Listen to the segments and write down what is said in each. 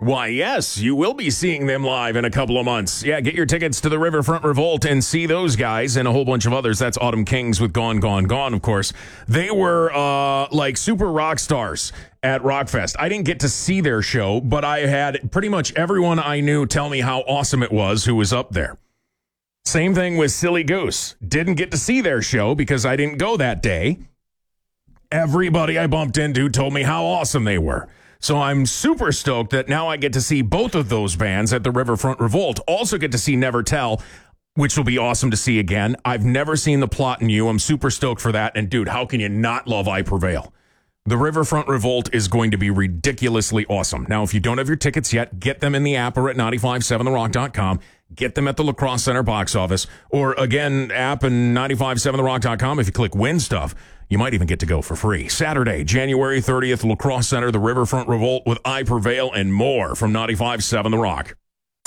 Why, yes, you will be seeing them live in a couple of months. Yeah, get your tickets to the Riverfront Revolt and see those guys and a whole bunch of others. That's Autumn Kings with Gone, Gone, Gone, of course. They were like super rock stars at Rockfest. I didn't get to see their show, but I had pretty much everyone I knew tell me how awesome it was who was up there. Same thing with Silly Goose. Didn't get to see their show because I didn't go that day. Everybody I bumped into told me how awesome they were. So I'm super stoked that now I get to see both of those bands at the Riverfront Revolt. Also get to see Never Tell, which will be awesome to see again. I've never seen The Plot in You. I'm super stoked for that. And dude, how can you not love I Prevail? The Riverfront Revolt is going to be ridiculously awesome. Now, if you don't have your tickets yet, get them in the app or at 957therock.com. Get them at the La Crosse Center box office. Or, again, app and 957therock.com. If you click Win Stuff, you might even get to go for free. Saturday, January 30th, La Crosse Center, the Riverfront Revolt with I Prevail and more from 95.7 The Rock.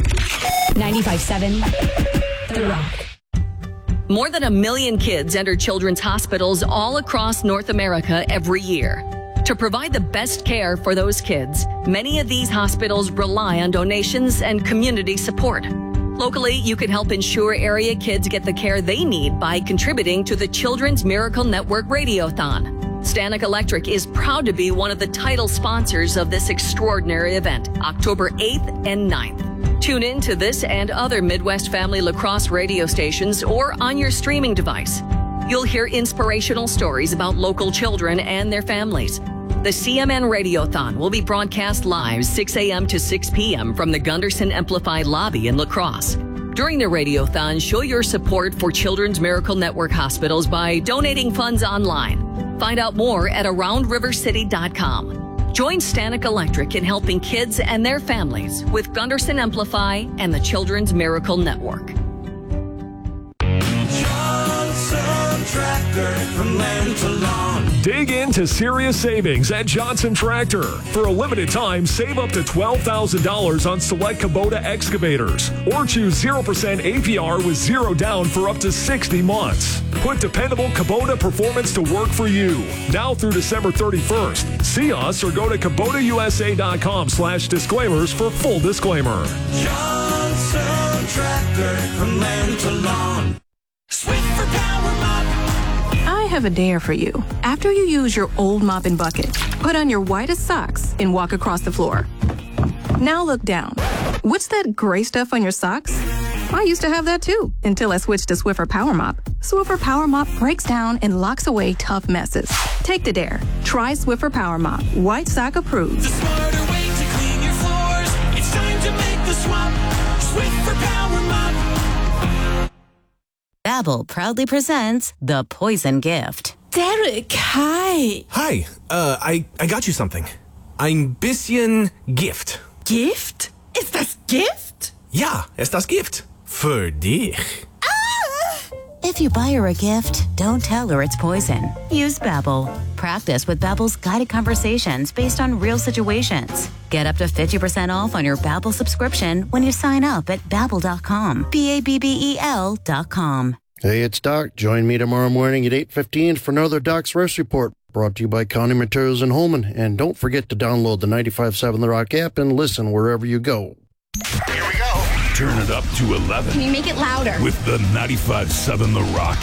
95.7 The Rock. More than 1 million kids enter children's hospitals all across North America every year. To provide the best care for those kids, many of these hospitals rely on donations and community support. Locally, you can help ensure area kids get the care they need by contributing to the Children's Miracle Network Radiothon. Stanek Electric is proud to be one of the title sponsors of this extraordinary event, October 8th and 9th. Tune in to this and other Midwest Family Lacrosse radio stations or on your streaming device. You'll hear inspirational stories about local children and their families. The CMN Radiothon will be broadcast live 6 a.m. to 6 p.m. from the Gunderson Amplified Lobby in La Crosse. During the Radiothon, show your support for Children's Miracle Network hospitals by donating funds online. Find out more at AroundRiverCity.com. Join Stanek Electric in helping kids and their families with Gunderson Amplify and the Children's Miracle Network. Johnson Tractor from land to lawn. Dig into serious savings at Johnson Tractor. For a limited time, save up to $12,000 on select Kubota excavators or choose 0% APR with zero down for up to 60 months. Put dependable Kubota performance to work for you. Now through December 31st. See us or go to KubotaUSA.com/disclaimers for full disclaimer. Johnson Tractor from land to lawn. Swift for Power Mop. I have a dare for you. After you use your old mop and bucket, put on your whitest socks and walk across the floor. Now look down. What's that gray stuff on your socks? I used to have that too, until I switched to Swiffer Power Mop. Swiffer Power Mop breaks down and locks away tough messes. Take the dare. Try Swiffer Power Mop. White sock approved. The smarter way to clean your floors. It's time to make the swap. Swiffer Power Mop. Babbel proudly presents The Poison Gift. Derek, hi. Hi, I got you something. Ein bisschen Gift. Gift? Ist das Gift? Ja, ist das Gift. Für dich. If you buy her a gift, don't tell her it's poison. Use Babbel. Practice with Babbel's guided conversations based on real situations. Get up to 50% off on your Babbel subscription when you sign up at Babbel.com. Babbel.com. Hey, it's Doc. Join me tomorrow morning at 8:15 for another Doc's Rest Report, brought to you by County Materials in Holman. And don't forget to download the 95.7 The Rock app and listen wherever you go. Here we go. Turn it up to 11. Can you make it louder? With the 95.7 The Rock